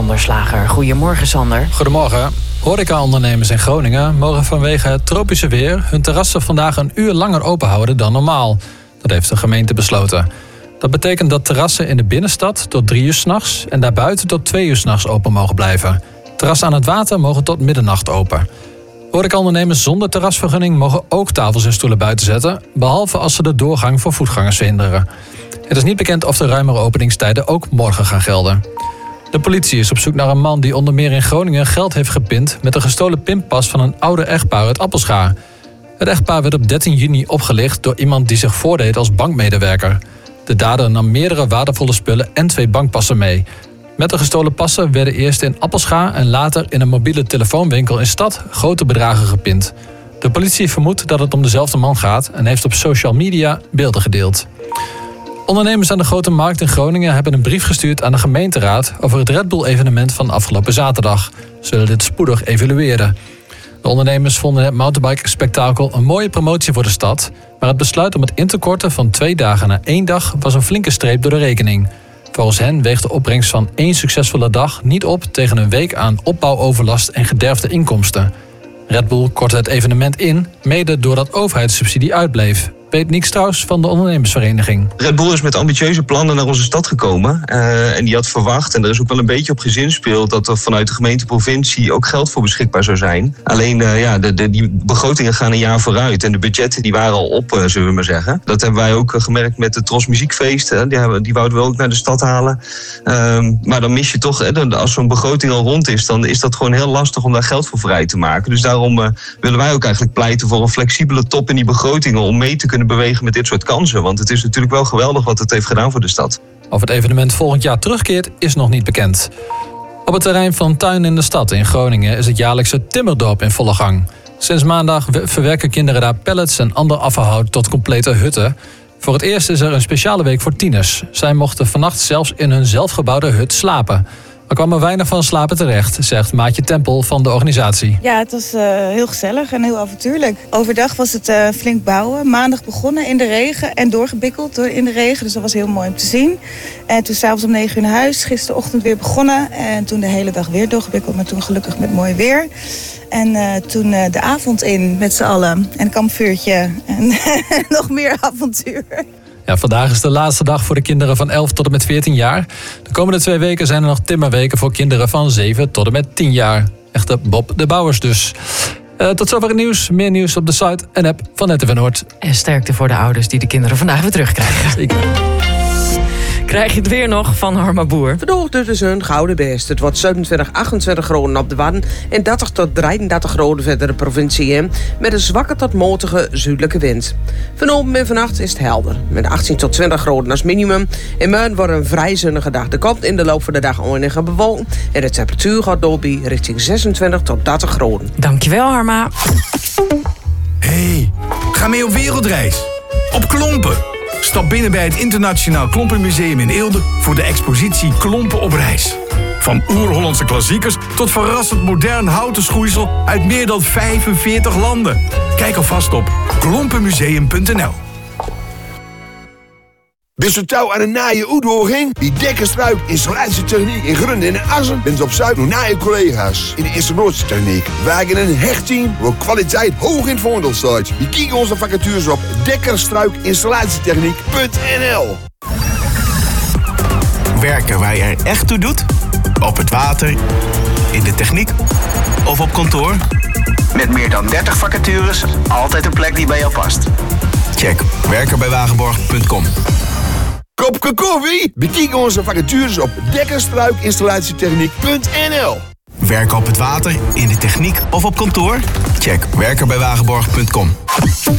Sander Slager. Goedemorgen, Sander. Goedemorgen. Horecaondernemers in Groningen mogen vanwege het tropische weer hun terrassen vandaag een uur langer open houden dan normaal. Dat heeft de gemeente besloten. Dat betekent dat terrassen in de binnenstad tot 3 uur 's nachts en daarbuiten tot 2 uur 's nachts open mogen blijven. Terrassen aan het water mogen tot middernacht open. Horecaondernemers zonder terrasvergunning mogen ook tafels en stoelen buiten zetten, behalve als ze de doorgang voor voetgangers verhinderen. Het is niet bekend of de ruimere openingstijden ook morgen gaan gelden. De politie is op zoek naar een man die onder meer in Groningen geld heeft gepind met een gestolen pinpas van een oude echtpaar uit Appelscha. Het echtpaar werd op 13 juni opgelicht door iemand die zich voordeed als bankmedewerker. De dader nam meerdere waardevolle spullen en 2 bankpassen mee. Met de gestolen passen werden eerst in Appelscha en later in een mobiele telefoonwinkel in stad grote bedragen gepind. De politie vermoedt dat het om dezelfde man gaat en heeft op social media beelden gedeeld. Ondernemers aan de Grote Markt in Groningen hebben een brief gestuurd aan de gemeenteraad over het Red Bull-evenement van afgelopen zaterdag. Ze zullen dit spoedig evalueren. De ondernemers vonden het mountainbike-spektakel een mooie promotie voor de stad, maar het besluit om het in te korten van 2 dagen naar 1 dag was een flinke streep door de rekening. Volgens hen weegt de opbrengst van 1 succesvolle dag niet op tegen een week aan opbouwoverlast en gederfde inkomsten. Red Bull kortte het evenement in, mede doordat overheidssubsidie uitbleef, weet Nick Strauss van de ondernemersvereniging. Red Bull is met ambitieuze plannen naar onze stad gekomen. En die had verwacht, en er is ook wel een beetje op gezinspeeld, dat er vanuit de gemeente-provincie ook geld voor beschikbaar zou zijn. Alleen, die begrotingen gaan een jaar vooruit. En de budgetten die waren al op, zullen we maar zeggen. Dat hebben wij ook gemerkt met het Tros Muziekfeest. Die wouden we ook naar de stad halen. Maar dan mis je toch, als zo'n begroting al rond is, dan is dat gewoon heel lastig om daar geld voor vrij te maken. Dus daarom willen wij ook eigenlijk pleiten voor een flexibele top in die begrotingen om mee te kunnen bewegen met dit soort kansen. Want het is natuurlijk wel geweldig wat het heeft gedaan voor de stad. Of het evenement volgend jaar terugkeert is nog niet bekend. Op het terrein van Tuin in de Stad in Groningen is het jaarlijkse Timmerdorp in volle gang. Sinds maandag verwerken kinderen daar pallets en ander afvalhout tot complete hutten. Voor het eerst is er een speciale week voor tieners. Zij mochten vannacht zelfs in hun zelfgebouwde hut slapen. Er kwam er weinig van slapen terecht, zegt Maatje Tempel van de organisatie. Ja, het was heel gezellig en heel avontuurlijk. Overdag was het flink bouwen. Maandag begonnen in de regen en doorgebikkeld in de regen. Dus dat was heel mooi om te zien. En toen s'avonds om 9 uur naar huis. Gisterochtend weer begonnen. En toen de hele dag weer doorgebikkeld. Maar toen gelukkig met mooi weer. En toen de avond in met z'n allen. En een kampvuurtje. En nog meer avontuur. Ja, vandaag is de laatste dag voor de kinderen van 11 tot en met 14 jaar. De komende 2 weken zijn er nog timmerweken voor kinderen van 7 tot en met 10 jaar. Echte Bob de Bouwers dus. Tot zover het nieuws. Meer nieuws op de site en app van NTV Noord. En sterkte voor de ouders die de kinderen vandaag weer terugkrijgen. Zeker. Krijg je het weer nog van Harma Boer. Vandaag dus een gouden best. Het wordt 27, 28 graden op de Wadden en 30 tot 33 graden verder de provincie in, met een zwakke tot matige zuidelijke wind. Vanavond en vannacht is het helder, met 18 tot 20 graden als minimum. En morgen wordt een vrij zonnige dag. Er komt in de loop van de dag enige bewolking en de temperatuur gaat doorbij richting 26 tot 30 graden. Dankjewel, Harma. Hey, ga mee op wereldreis. Op Klompen. Stap binnen bij het Internationaal Klompenmuseum in Eelde voor de expositie Klompen op reis. Van oer-Hollandse klassiekers tot verrassend modern houten schoeisel uit meer dan 45 landen. Kijk alvast op klompenmuseum.nl. Bist u touw aan een naaie uitdaging? Die dekkenstruik installatietechniek in Grunden en Assen bent op Zuid nog naaie collega's in de installatietechniek. Wij hebben een hecht team waar kwaliteit hoog in het voordeel staat. Je kijkt onze vacatures op dekkerstruikinstalatietechniek.nl. Werken waar je er echt toe doet? Op het water, in de techniek of op kantoor? Met meer dan 30 vacatures, altijd een plek die bij jou past. Check werkenbijwagenborg.com. Kopje koffie? Bekijk onze vacatures op dekkerstruikinstalatietechniek.nl. Werken op het water, in de techniek of op kantoor? Check werkenbijwagenborg.com.